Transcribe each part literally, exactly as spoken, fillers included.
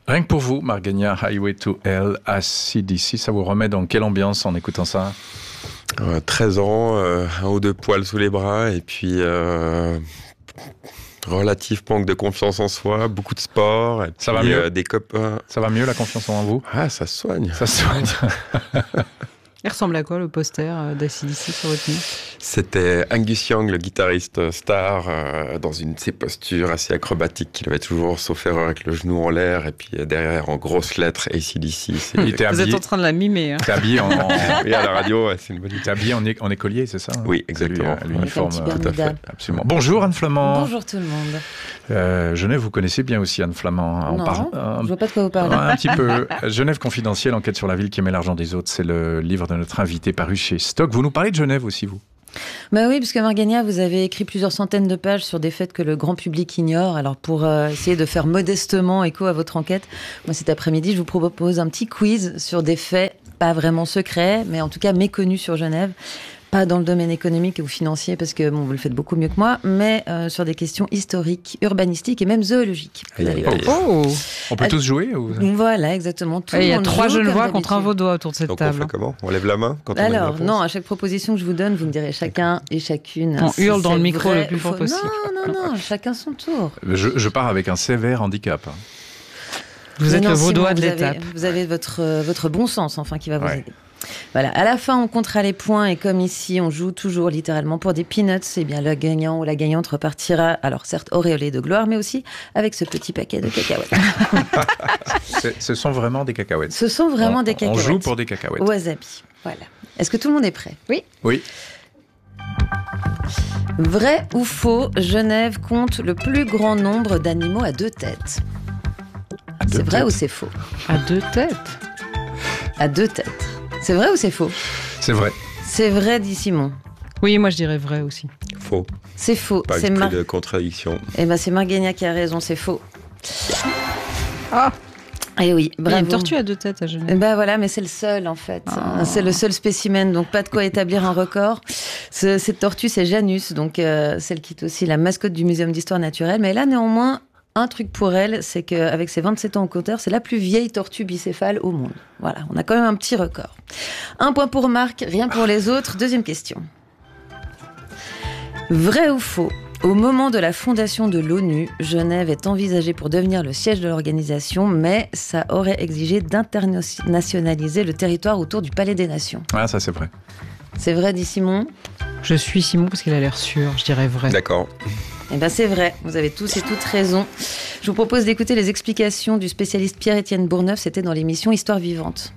Rien que pour vous, Margenia, Highway to Hell, A C D C, ça vous remet dans quelle ambiance en écoutant ça ? euh, treize ans, euh, un ou deux poils sous les bras, et puis euh, relatif manque de confiance en soi, beaucoup de sport, et ça puis, va mieux euh, des copains. Ça va mieux, la confiance en vous ? Ah, ça se soigne. Ça se soigne. Il ressemble à quoi le poster d'A C D C sur votre mur ? C'était Angus Young, le guitariste star, euh, dans une de ses postures assez acrobatiques qu'il avait toujours, sauf erreur, avec le genou en l'air, et puis derrière, en grosses lettres, A C D C. C'est... Il était Vous habillé... êtes en train de la mimer. Hein. T'es habillé en... Oui, à la radio, ouais, c'est une bonne idée. T'es habillé en, é... en écolier, c'est ça ? Oui, exactement. Lui, l'uniforme, tout à fait. Absolument. Bonjour Anne Flamand. Bonjour tout le monde. Euh, Genève, vous connaissez bien aussi Anne Flamand. Non, par... je vois pas de quoi vous parlez. Un petit peu. Genève confidentielle, enquête sur la ville qui aimait l'argent des autres. C'est le livre de notre invité paru chez Stock. Vous nous parlez de Genève aussi, vous ? Bah oui, parce que Margenia, vous avez écrit plusieurs centaines de pages sur des faits que le grand public ignore. Alors pour euh, essayer de faire modestement écho à votre enquête, moi cet après-midi, je vous propose un petit quiz sur des faits pas vraiment secrets, mais en tout cas méconnus sur Genève. Pas dans le domaine économique ou financier, parce que bon, vous le faites beaucoup mieux que moi, mais euh, sur des questions historiques, urbanistiques et même zoologiques. Aïe, aïe, aïe. Oh. On peut Euh, tous jouer ou... Voilà, exactement. Tout Il y a le monde trois joue Genevois comme contre un d'habitude. Vaudois autour de cette Donc table. on fait comment ? On lève la main quand on a une Alors, réponse ? non, à chaque proposition que je vous donne, vous me direz chacun et chacune. On si hurle dans c'est le micro vrai le plus ou fort faux. possible. Non, non, non, chacun son tour. je, je pars avec un sévère handicap. Vous Mais êtes non, le Vaudois Simon, de vous l'étape. avez, vous avez votre, euh, votre bon sens, enfin, qui va vous Ouais. aider. Voilà, à la fin, on comptera les points et comme ici, on joue toujours littéralement pour des peanuts. Eh bien, le gagnant ou la gagnante repartira, alors certes auréolé de gloire, mais aussi avec ce petit paquet de cacahuètes. C'est, ce sont vraiment des cacahuètes. Ce sont vraiment on, des On cacahuètes. joue pour des cacahuètes. Wasabi, voilà. Est-ce que tout le monde est prêt ? Oui. Oui. Vrai ou faux, Genève compte le plus grand nombre d'animaux à deux têtes. À deux C'est vrai têtes. ou c'est faux ? À deux têtes. À deux têtes. C'est vrai ou c'est faux ? C'est vrai. C'est vrai, dit Simon. Oui, moi je dirais vrai aussi. Faux. C'est faux. Pas C'est esprit Mar... de contradiction. Eh ben, c'est Margenia qui a raison, c'est faux. Ah, Eh oui, il y a bravo. une tortue à deux têtes à Genève. Eh ben voilà, mais c'est le seul en fait. Ah. C'est le seul spécimen, donc pas de quoi établir un record. Ce- cette tortue, c'est Janus, donc euh, celle qui est aussi la mascotte du Muséum d'histoire naturelle. Mais elle a néanmoins un truc pour elle, c'est qu'avec ses vingt-sept ans au compteur, c'est la plus vieille tortue bicéphale au monde. Voilà, on a quand même un petit record. Un point pour Marc, rien pour les autres. Deuxième question. Vrai ou faux ? Au moment de la fondation de l'ONU, Genève est envisagée pour devenir le siège de l'organisation, mais ça aurait exigé d'internationaliser le territoire autour du Palais des Nations. Ah, ça c'est vrai. C'est vrai, dit Simon ? Je suis Simon parce qu'il a l'air sûr, je dirais vrai. D'accord. Eh bien, c'est vrai, vous avez tous et toutes raison. Je vous propose d'écouter les explications du spécialiste Pierre-Étienne Bourneuf, c'était dans l'émission Histoire vivante.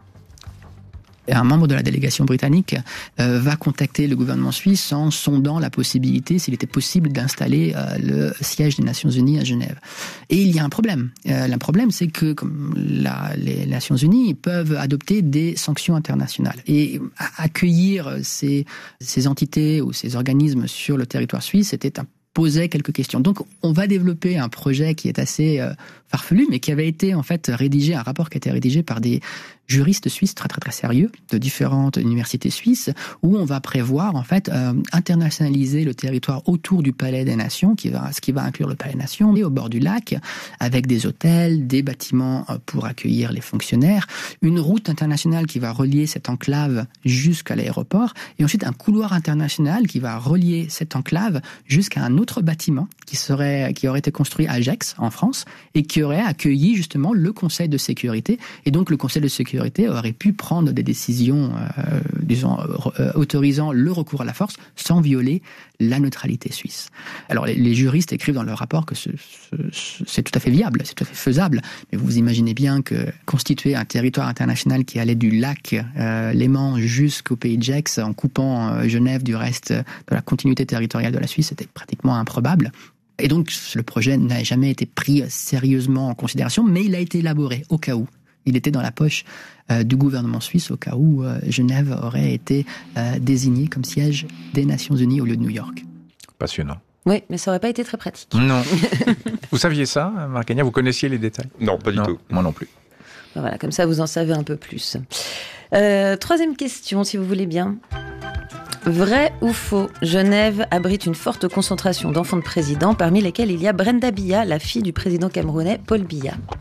Un membre de la délégation britannique euh, va contacter le gouvernement suisse en sondant la possibilité, s'il était possible, d'installer euh, le siège des Nations Unies à Genève. Et il y a un problème. Euh, le problème, c'est que comme la, les Nations Unies peuvent adopter des sanctions internationales. Et accueillir ces, ces entités ou ces organismes sur le territoire suisse était un posait quelques questions. Donc, on va développer un projet qui est assez euh, farfelu, mais qui avait été en fait rédigé, un rapport qui a été rédigé par des juristes suisses très très très sérieux de différentes universités suisses, où on va prévoir en fait euh, internationaliser le territoire autour du Palais des Nations, qui va, ce qui va inclure le Palais des Nations, et au bord du lac, avec des hôtels, des bâtiments pour accueillir les fonctionnaires, une route internationale qui va relier cette enclave jusqu'à l'aéroport, et ensuite un couloir international qui va relier cette enclave jusqu'à un autre bâtiment qui serait, qui aurait été construit à Gex, en France, et qui aurait accueilli justement le Conseil de sécurité. Et donc le Conseil de sécurité aurait pu prendre des décisions, euh, disons, euh, autorisant le recours à la force sans violer la neutralité suisse. Alors les, les juristes écrivent dans leur rapport que ce, ce, ce, c'est tout à fait viable, c'est tout à fait faisable. Mais vous imaginez bien que constituer un territoire international qui allait du lac euh, Léman jusqu'au pays de Gex, en coupant euh, Genève du reste de la continuité territoriale de la Suisse, c'était pratiquement improbable. Et donc, le projet n'a jamais été pris sérieusement en considération, mais il a été élaboré au cas où. Il était dans la poche euh, du gouvernement suisse au cas où euh, Genève aurait été euh, désignée comme siège des Nations Unies au lieu de New York. Passionnant. Oui, mais ça aurait pas été très pratique. Non. Vous saviez ça, Margenia ? Vous connaissiez les détails ? Non, pas du non, tout. Moi non plus. Voilà, comme ça vous en savez un peu plus. Euh, troisième question, si vous voulez bien. Vrai ou faux, Genève abrite une forte concentration d'enfants de présidents, parmi lesquels il y a Brenda Biya, la fille du président camerounais Paul Biya.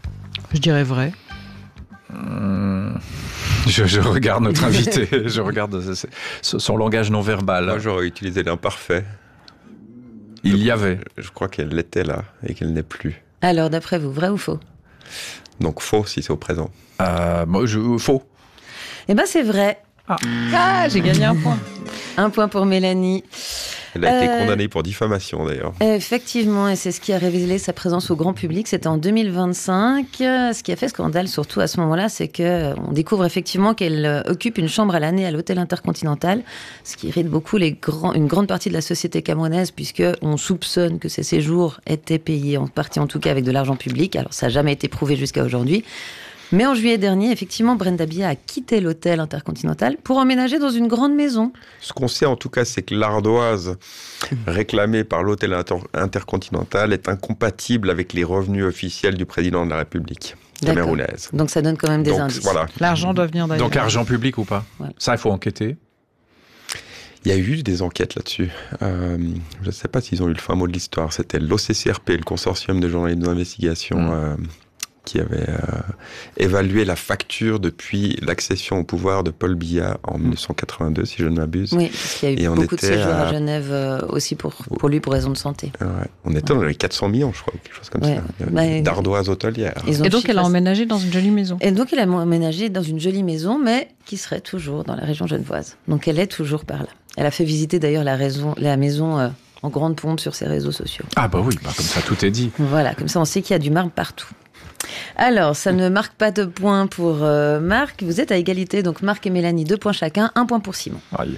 Je dirais vrai. Hum, je, je regarde notre invité, je regarde son langage non verbal. Moi, j'aurais utilisé l'imparfait. Il je, y avait. Je crois qu'elle était là et qu'elle n'est plus. Alors, d'après vous, vrai ou faux? Donc faux si c'est au présent. Euh, moi, je, faux. Eh ben, c'est vrai. Ah, ah j'ai gagné un point. Un point pour Mélanie. Elle a été Euh, condamnée pour diffamation d'ailleurs. Effectivement, et c'est ce qui a révélé sa présence au grand public. C'était en deux mille vingt-cinq. Ce qui a fait scandale, surtout à ce moment-là, c'est qu'on découvre effectivement qu'elle occupe une chambre à l'année à l'hôtel Intercontinental, ce qui irrite beaucoup les grands, une grande partie de la société camerounaise, puisqu'on soupçonne que ces séjours étaient payés, en partie en tout cas avec de l'argent public. Alors ça n'a jamais été prouvé jusqu'à aujourd'hui. Mais en juillet dernier, effectivement, Brenda Biya a quitté l'hôtel Intercontinental pour emménager dans une grande maison. Ce qu'on sait en tout cas, c'est que l'ardoise réclamée par l'hôtel inter- Intercontinental est incompatible avec les revenus officiels du président de la République camerounaise. Donc ça donne quand même des Donc, indices. Voilà. L'argent doit venir d'ailleurs. Donc argent public ou pas? Ouais. Ça, il faut enquêter. Il y a eu des enquêtes là-dessus. Euh, je ne sais pas s'ils ont eu le fin mot de l'histoire. C'était l'O C C R P, le consortium de journalistes d'investigation, mmh. euh, qui avait euh, évalué la facture depuis l'accession au pouvoir de Paul Biya en mmh. dix-neuf cent quatre-vingt-deux, si je ne m'abuse. Oui, parce qu'il y a eu Et beaucoup de séjours à, à Genève euh, aussi pour, pour lui, pour raison de santé. Ouais. On était ouais. dans les quatre cents millions, je crois, quelque chose comme ouais. ça. Bah, d'ardoises hôtelières. Et donc, elle a emménagé dans une jolie maison. Et donc, elle a emménagé dans une jolie maison, mais qui serait toujours dans la région genevoise. Donc, elle est toujours par là. Elle a fait visiter d'ailleurs la, raison, la maison euh, en grande pompe sur ses réseaux sociaux. Ah bah oui, bah comme ça, tout est dit. Voilà, comme ça, on sait qu'il y a du marbre partout. Alors, ça ne marque pas de points pour euh, Marc. Vous êtes à égalité, donc Marc et Mélanie, deux points chacun, un point pour Simon. Aïe.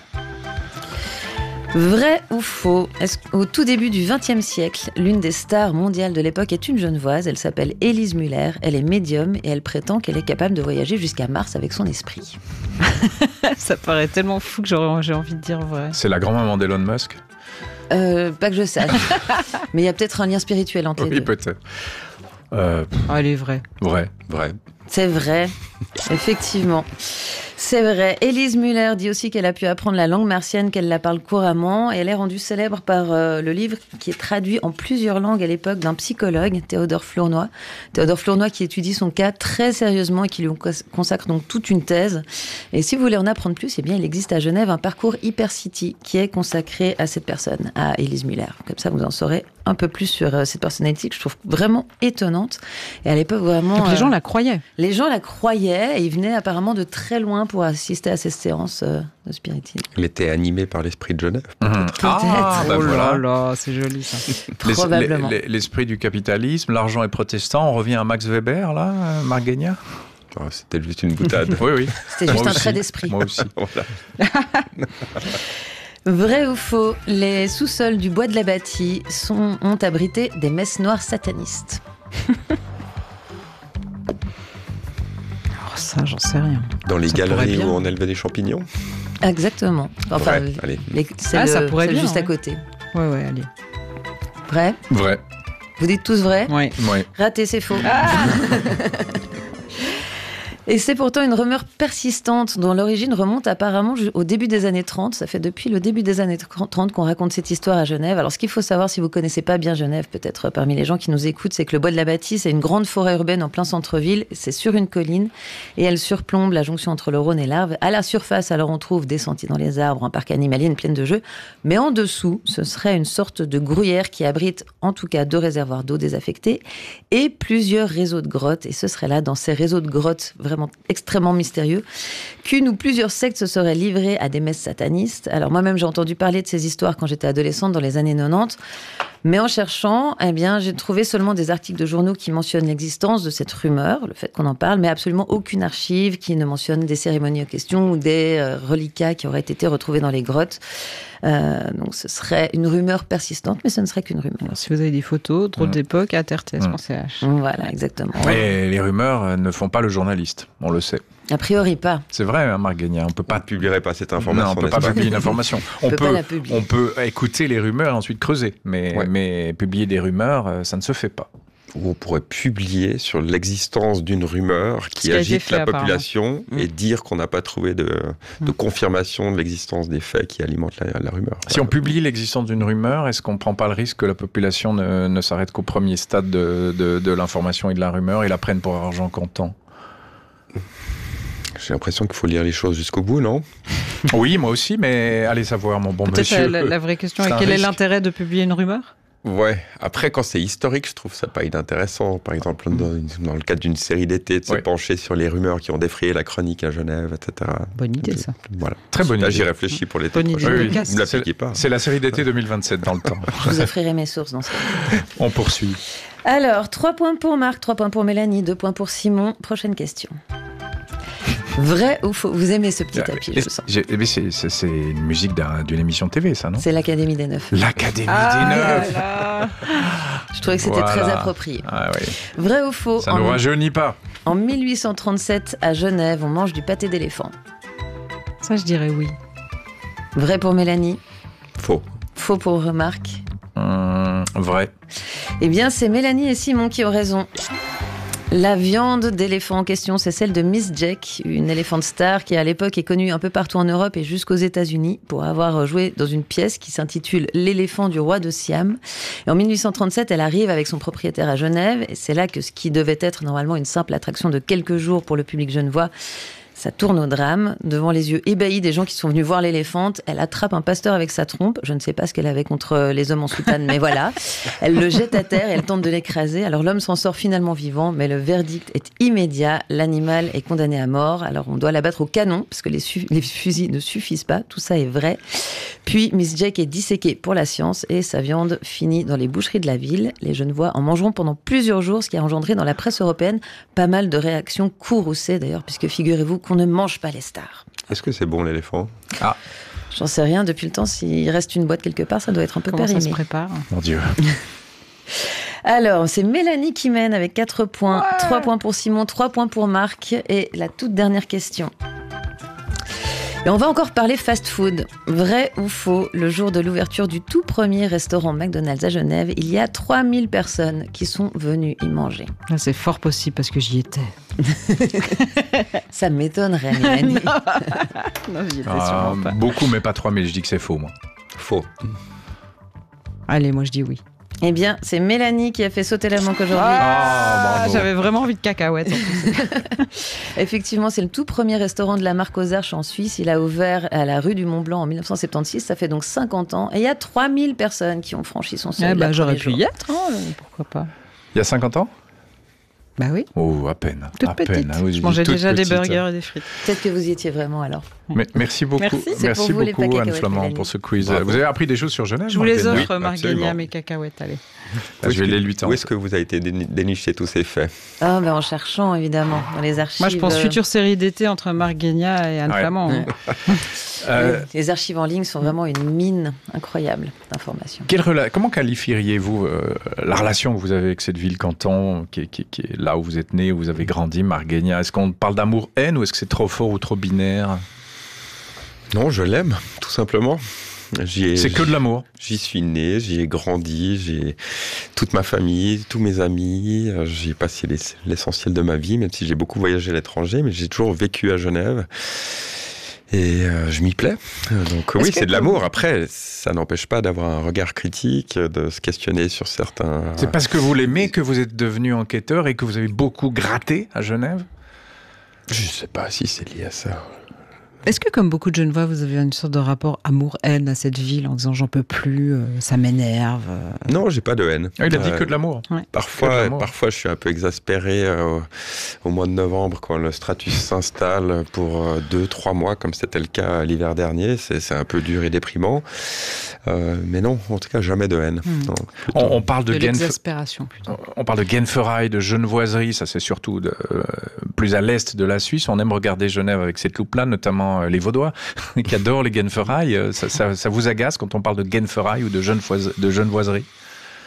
Vrai ou faux? Est-ce qu'au tout début du vingtième siècle, l'une des stars mondiales de l'époque est une Genevoise. Elle s'appelle Élise Muller. Elle est médium et elle prétend qu'elle est capable de voyager jusqu'à Mars avec son esprit. Ça paraît tellement fou que j'aurais, j'ai envie de dire vrai. C'est la grand-maman d'Elon Musk? euh, Pas que je sache. Mais il y a peut-être un lien spirituel entre les oui, deux. Oui, peut-être. Euh, ah, elle est vraie. Vrai, vrai. C'est vrai, effectivement. C'est vrai. Élise Muller dit aussi qu'elle a pu apprendre la langue martienne, qu'elle la parle couramment. Et elle est rendue célèbre par euh, le livre qui est traduit en plusieurs langues à l'époque d'un psychologue, Théodore Flournoy. Théodore Flournoy qui étudie son cas très sérieusement et qui lui consacre donc toute une thèse. Et si vous voulez en apprendre plus, eh bien, il existe à Genève un parcours Hypercity qui est consacré à cette personne, à Élise Muller. Comme ça, vous en saurez un peu plus sur euh, cette personnalité que je trouve vraiment étonnante. Et à l'époque, vraiment... Donc les euh, gens la croyaient. Les gens la croyaient et ils venaient apparemment de très loin pour assister à ces séances euh, de spiritisme. Elle était animée par l'esprit de Genève. Mmh. Ah, bah oh voilà. là là, c'est joli ça. Probablement. Les, les, l'esprit du capitalisme, l'argent est protestant. On revient à Max Weber, là, euh, Marc Gagna. Oh, c'était juste une boutade. Oui, oui. C'était juste Moi un aussi. trait d'esprit. Moi aussi. Voilà. Vrai ou faux, les sous-sols du bois de la Bâtie sont, ont abrité des messes noires satanistes. Oh, ça, j'en sais rien. Dans les Ça pourrait galeries bien. où on élevait des champignons. Exactement. Enfin, Ouais, allez. les- c'est Ah, le- ça pourrait c'est bien, juste à ouais. côté. Ouais, ouais, allez. Vrai? Vrai. Vous dites tous vrai? Ouais. Ouais. Raté, c'est faux. Et c'est pourtant une rumeur persistante dont l'origine remonte apparemment au début des années trente. Ça fait depuis le début des années trente qu'on raconte cette histoire à Genève. Alors ce qu'il faut savoir, si vous connaissez pas bien Genève, peut-être parmi les gens qui nous écoutent, c'est que le bois de la Bâtie, c'est une grande forêt urbaine en plein centre-ville. C'est sur une colline et elle surplombe la jonction entre le Rhône et l'Arve. À la surface, alors on trouve des sentiers dans les arbres, un parc animalier, une plaine de jeux. Mais en dessous, ce serait une sorte de gruyère qui abrite en tout cas deux réservoirs d'eau désaffectés et plusieurs réseaux de grottes. Et ce serait là, dans ces réseaux de grottes vraiment extrêmement mystérieux, qu'une ou plusieurs sectes se seraient livrées à des messes satanistes. Alors moi-même, j'ai entendu parler de ces histoires quand j'étais adolescente dans les années quatre-vingt-dix. Mais en cherchant, eh bien, j'ai trouvé seulement des articles de journaux qui mentionnent l'existence de cette rumeur, le fait qu'on en parle, mais absolument aucune archive qui ne mentionne des cérémonies en question ou des euh, reliquats qui auraient été retrouvés dans les grottes. Euh, donc ce serait une rumeur persistante, mais ce ne serait qu'une rumeur. Alors, si vous avez des photos, drôle Mmh. d'époque, à terre t s point c h. Voilà, exactement. Et les rumeurs euh, ne font pas le journaliste, on le sait. A priori pas. C'est vrai, hein, Marc Gagna, on peut On pas ne publierait pas cette information. Non, on peut n'est-ce pas pas publier une information. On peut peut, pas la publier. on peut écouter les rumeurs et ensuite creuser, mais, Ouais. mais publier des rumeurs, euh, ça ne se fait pas. où on pourrait publier sur l'existence d'une rumeur qui, qui agite fait, la population mmh. et dire qu'on n'a pas trouvé de, de confirmation de l'existence des faits qui alimentent la, la rumeur. Si on publie l'existence d'une rumeur, est-ce qu'on ne prend pas le risque que la population ne, ne s'arrête qu'au premier stade de, de, de l'information et de la rumeur et la prenne pour argent comptant ? J'ai l'impression qu'il faut lire les choses jusqu'au bout, non ? Oui, moi aussi, mais allez savoir, mon bon Peut-être monsieur. la, la vraie question est, C'est un quel est risque. l'intérêt de publier une rumeur ? Ouais. Après, quand c'est historique, je trouve ça pas inintéressant. Par exemple, dans, dans le cadre d'une série d'été, de se Ouais. pencher sur les rumeurs qui ont défrayé la chronique à Genève, et cetera. Bonne idée, ça. Voilà. Très bonne Là, idée. j'y réfléchis pour l'été Bonne idée. prochain. Oui, oui. Podcast. Vous ne l'appliquez pas. C'est la série d'été deux mille vingt-sept dans le temps. Je vous offrirai mes sources dans ce cas. On poursuit. Alors, trois points pour Marc, trois points pour Mélanie, deux points pour Simon. Prochaine question. Vrai ou faux ? Vous aimez ce petit tapis, je sens. J'ai- mais c'est, c'est, c'est une musique d'un- d'une émission de T V, ça, non ? C'est l'Académie des Neufs. L'Académie Ah, des là Neufs. là. Je trouvais que c'était Voilà. très approprié. Ah oui. Vrai ou faux ? Ça ne en, rajeunit pas. en mille huit cent trente-sept, à Genève, on mange du pâté d'éléphant. Ça, je dirais oui. Vrai pour Mélanie ? Faux. Faux pour Marc ? Hum, vrai. Eh bien, c'est Mélanie et Simon qui ont raison. La viande d'éléphant en question, c'est celle de Miss Jack, une éléphante star qui à l'époque est connue un peu partout en Europe et jusqu'aux États-Unis pour avoir joué dans une pièce qui s'intitule L'éléphant du roi de Siam. Et en mille huit cent trente-sept, elle arrive avec son propriétaire à Genève et c'est là que ce qui devait être normalement une simple attraction de quelques jours pour le public genevois, ça tourne au drame. Devant les yeux ébahis des gens qui sont venus voir l'éléphante, elle attrape un pasteur avec sa trompe. Je ne sais pas ce qu'elle avait contre les hommes en soutane, mais voilà. Elle le jette à terre et elle tente de l'écraser. Alors l'homme s'en sort finalement vivant, mais le verdict est immédiat. L'animal est condamné à mort. Alors on doit l'abattre au canon, parce que les, su- les fusils ne suffisent pas. Tout ça est vrai. Puis Miss Jack est disséquée pour la science et sa viande finit dans les boucheries de la ville. Les Genevois en mangeront pendant plusieurs jours, ce qui a engendré dans la presse européenne pas mal de réactions courroucées d'ailleurs, puisque figurez-vous qu'on ne mange pas les stars. Est-ce que c'est bon, l'éléphant ? Ah, J'en sais rien, depuis le temps, s'il reste une boîte quelque part, ça doit être un peu Comment ça se périmé. prépare ? mon Dieu. Alors, c'est Mélanie qui mène avec quatre points, trois points pour Simon, trois points pour Marc. Et la toute dernière question. Et on va encore parler fast-food. Vrai ou faux, le jour de l'ouverture du tout premier restaurant McDonald's à Genève, il y a trois mille personnes qui sont venues y manger. Là, c'est fort possible parce que j'y étais. Ça m'étonnerait, Mélanie. Non, j'y étais Ah, sûrement pas. beaucoup, mais pas trois mille. Je dis que c'est faux, moi. Faux. Allez, moi, je dis oui. Eh bien, c'est Mélanie qui a fait sauter la manque aujourd'hui. Ah, bravo. J'avais vraiment envie de cacahuètes. En plus. Effectivement, c'est le tout premier restaurant de la marque aux Arches en Suisse. Il a ouvert à la rue du Mont-Blanc en mille neuf cent soixante-seize. Ça fait donc cinquante ans. Et il y a trois mille personnes qui ont franchi son seuil. Eh ben, le j'aurais premier pu jour. y être. hein, pourquoi pas ? Il y a cinquante ans ? Bah oui, Oh, à peine. toute à petite. peine. Ah oui, je dis mangeais toute déjà des petite. burgers et des frites. Peut-être que vous y étiez vraiment alors. Mais- merci beaucoup. Merci. C'est pour vous, les beaucoup, paquets Anne Flamand, Mélanie. pour ce quiz. Bravo. Vous avez appris des choses sur Genève Je vous les Marc Gagnon offre, Oui, Marc absolument. Gagnon, mes cacahuètes, allez. Ah, je vais les lui tendre. Où est-ce que vous avez été déni- dénicher tous ces faits ? Ah, ben en cherchant évidemment dans les archives. Moi, je pense euh, future série d'été entre Marc Guénia et Anne Ouais. Flamand. hein. Euh, Les archives en ligne sont vraiment une mine incroyable d'informations. Quelle rela- Comment qualifieriez-vous euh, la relation que vous avez avec cette ville Canton, qui est, qui est- qui est là où vous êtes né, où vous avez grandi, Marguenia? Est-ce qu'on parle d'amour-haine ou est-ce que c'est trop fort ou trop binaire? Non, je l'aime, tout simplement. J'y ai- C'est que de l'amour. J'y suis né, j'y ai grandi, j'ai toute ma famille, tous mes amis. euh, J'y ai passé l'ess- l'essentiel de ma vie, même si j'ai beaucoup voyagé à l'étranger, mais j'ai toujours vécu à Genève. Et euh, je m'y plais. Euh, Donc oui, que c'est de vous- l'amour. Après, ça n'empêche pas d'avoir un regard critique, de se questionner sur certains... C'est parce que vous l'aimez que vous êtes devenu enquêteur et que vous avez beaucoup gratté à Genève? Je sais pas si c'est lié à ça. Est-ce que, comme beaucoup de Genevois, vous avez une sorte de rapport amour-haine à cette ville en disant j'en peux plus, euh, ça m'énerve euh. Non, j'ai pas de haine. Ah, il a dit Euh, que de l'amour. Que de Parfois, l'amour. parfois, je suis un peu exaspéré euh, au, au mois de novembre quand le stratus s'installe pour euh, deux, trois mois, comme c'était le cas l'hiver dernier. C'est, c'est un peu dur et déprimant. Euh, mais non, en tout cas, jamais de haine. Hmm. Non, plutôt- On, on parle de, De Genf- l'exaspération, plutôt. on parle de Genferail, de genevoiserie, ça c'est surtout de, euh, plus à l'est de la Suisse. On aime regarder Genève avec cette loupe-là, notamment euh, les Vaudois qui adorent les Genferail. Euh, Ça, ça, ça vous agace quand on parle de Genferail ou de, genevoise- de genevoiserie?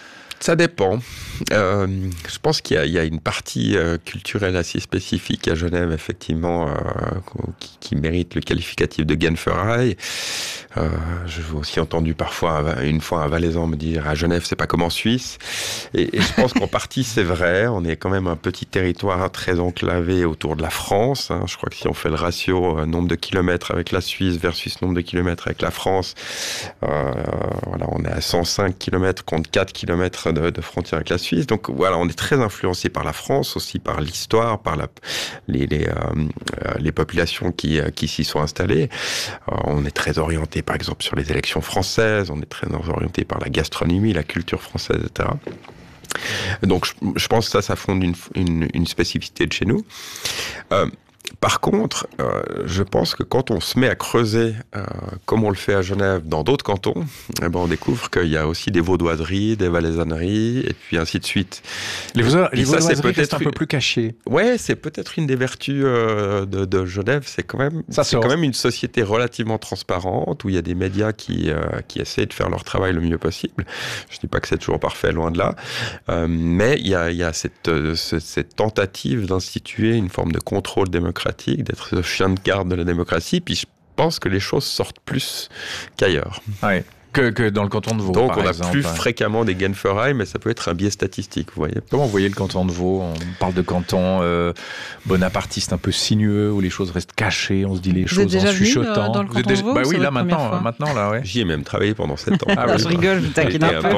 Ça dépend. Euh, je pense qu'il y a, il y a une partie euh, culturelle assez spécifique à Genève, effectivement, euh, qui, qui mérite le qualificatif de Genferei. Euh, j'ai aussi entendu parfois, une fois, un Valaisan me dire « à Genève, c'est pas comme en Suisse ». Et, et je pense qu'en partie, c'est vrai. On est quand même un petit territoire très enclavé autour de la France. Hein. Je crois que si on fait le ratio euh, nombre de kilomètres avec la Suisse versus nombre de kilomètres avec la France, euh, voilà, on est à cent cinq kilomètres contre quatre kilomètres de, de frontière avec la Suisse. Donc voilà, on est très influencé par la France, aussi par l'histoire, par la, les, les, euh, les populations qui, qui s'y sont installées. Euh, on est très orienté, par exemple, sur les élections françaises, on est très orienté par la gastronomie, la culture française, et cetera. Donc je, je pense que ça, ça fonde une, une, une spécificité de chez nous. Euh, Par contre, euh, je pense que quand on se met à creuser, euh, comme on le fait à Genève, dans d'autres cantons, eh ben on découvre qu'il y a aussi des vaudoiseries, des valaisanneries, et puis ainsi de suite. Les, vaudoiseries, et, et les ça, vaudoiseries c'est restent un peu plus cachées. Ouais, c'est peut-être une des vertus euh, de, de Genève. C'est quand même, ça c'est quand même une société relativement transparente où il y a des médias qui euh, qui essaient de faire leur travail le mieux possible. Je dis pas que c'est toujours parfait, loin de là, euh, mais il y a il y a cette euh, cette tentative d'instituer une forme de contrôle démocratique, d'être le chien de garde de la démocratie, puis je pense que les choses sortent plus qu'ailleurs. Ouais. Que, que dans le canton de Vaud, donc par on a exemple. plus fréquemment des Genferei, mais ça peut être un biais statistique, vous voyez. Comment vous voyez le canton de Vaud? On parle de canton euh, bonapartiste un peu sinueux, où les choses restent cachées, on se dit les vous choses êtes déjà en chuchotant. Venu, euh, dans le vous êtes canton déjà... de Vaud, bah oui, c'est là votre maintenant, première fois maintenant là, ouais. J'y ai même travaillé pendant sept ans. Ah, je rigole, je vous taquine un peu.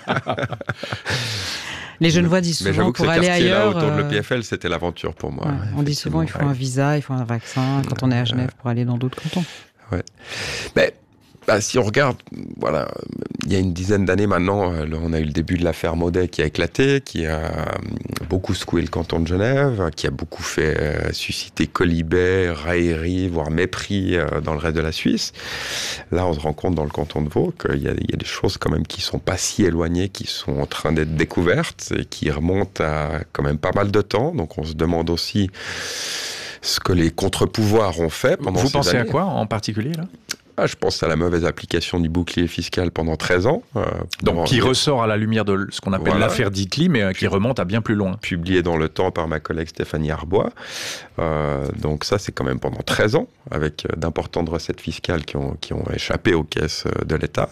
Les Genevois disent mais souvent pour aller ailleurs. Là, autour de euh... l'E P F L, c'était l'aventure pour moi. Ouais, on dit souvent il faut ouais. un visa, il faut un vaccin quand on est à Genève pour aller dans d'autres cantons. Ouais. Mais bah, si on regarde, voilà, il y a une dizaine d'années maintenant, on a eu le début de l'affaire Maudet qui a éclaté, qui a beaucoup secoué le canton de Genève, qui a beaucoup fait euh, susciter colibet, raillerie, voire mépris euh, dans le reste de la Suisse. Là, on se rend compte dans le canton de Vaud qu'il y a, il y a des choses quand même qui sont pas si éloignées, qui sont en train d'être découvertes et qui remontent à quand même pas mal de temps. Donc, on se demande aussi ce que les contre-pouvoirs ont fait pendant Vous ces pensez années. à quoi en particulier là? Ah, je pense à la mauvaise application du bouclier fiscal pendant treize ans. Euh, Donc, qui ressort à la lumière de ce qu'on appelle voilà. l'affaire Ditli, mais euh, qui remonte à bien plus loin. Publié dans Le Temps par ma collègue Stéphanie Arbois. Euh, donc ça, c'est quand même pendant treize ans, avec euh, d'importantes recettes fiscales qui ont, qui ont échappé aux caisses euh, de l'État.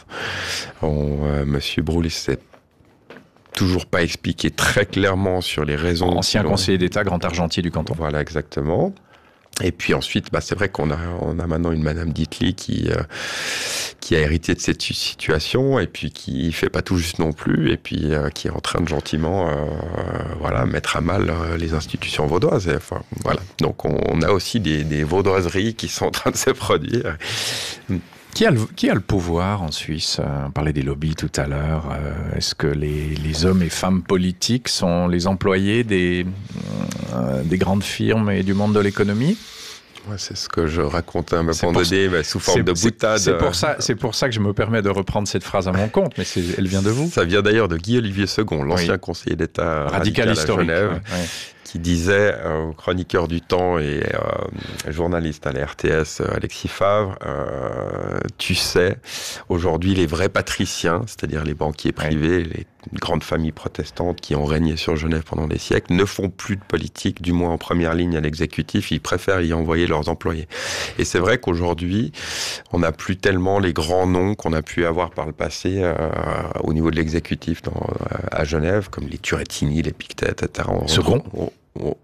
On, euh, Monsieur Broulis s'est toujours pas expliqué très clairement sur les raisons... Ancien conseiller d'État, grand argentier du canton. Voilà, exactement. Et puis ensuite, bah, c'est vrai qu'on a, on a maintenant une Madame Ditli qui, euh, qui a hérité de cette situation et puis qui fait pas tout juste non plus et puis euh, qui est en train de gentiment, euh, voilà, mettre à mal euh, les institutions vaudoises. Et, enfin, voilà. Donc on, on a aussi des, des vaudoiseries qui sont en train de se produire. Qui a, le, qui a le pouvoir en Suisse? On parlait des lobbies tout à l'heure. Euh, est-ce que les, les hommes et femmes politiques sont les employés des, euh, des grandes firmes et du monde de l'économie? Ouais, c'est ce que je racontais à un moment donné, mais sous forme de boutade. C'est pour, ça, c'est pour ça que je me permets de reprendre cette phrase à mon compte, mais c'est, elle vient de vous. Ça vient d'ailleurs de Guy-Olivier Second, l'ancien oui. conseiller d'État radical, radical historique à Genève. Ouais, ouais. Qui disait euh, au chroniqueur du Temps et euh, journaliste à la R T S, Alexis Favre, euh, tu sais, aujourd'hui les vrais patriciens, c'est-à-dire les banquiers privés, ouais. les grandes familles protestantes qui ont régné sur Genève pendant des siècles, ne font plus de politique, du moins en première ligne à l'exécutif, ils préfèrent y envoyer leurs employés. Et c'est vrai qu'aujourd'hui, on n'a plus tellement les grands noms qu'on a pu avoir par le passé euh, au niveau de l'exécutif dans, à Genève, comme les Turrettini, les Pictet, et cetera. On, Second on, on,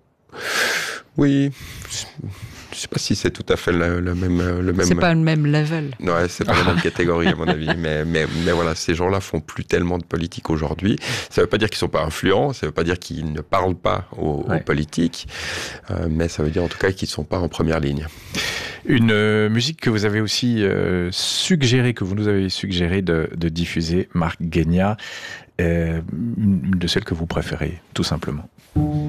Oui, je ne sais pas si c'est tout à fait le, le même... Le même... C'est pas le même level. Ouais, c'est pas la même catégorie à mon avis, mais, mais, mais voilà, ces gens-là font plus tellement de politique aujourd'hui. Ça veut pas dire qu'ils sont pas influents, ça veut pas dire qu'ils ne parlent pas aux, ouais. aux politiques, euh, mais ça veut dire en tout cas qu'ils sont pas en première ligne. Une euh, musique que vous avez aussi euh, suggéré, que vous nous avez suggéré de, de diffuser, Marc Guénia, euh, une de celles que vous préférez, tout simplement.